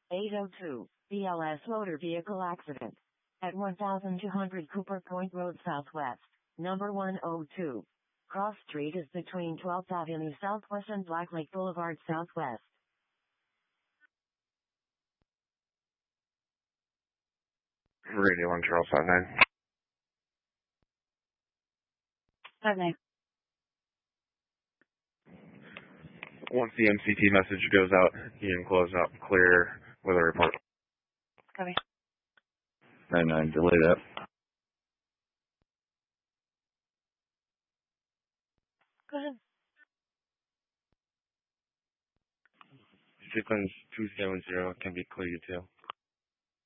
802, BLS motor vehicle accident. At 1200 Cooper Point Road Southwest, number 102. Cross Street is between 12th Avenue Southwest and Black Lake Boulevard Southwest. Radio 1 Charles 59. 59. Once the MCT message goes out, you can close out and clear with a report. Copy. 99, delay that. Go ahead. Sequence 270 can be cleared too.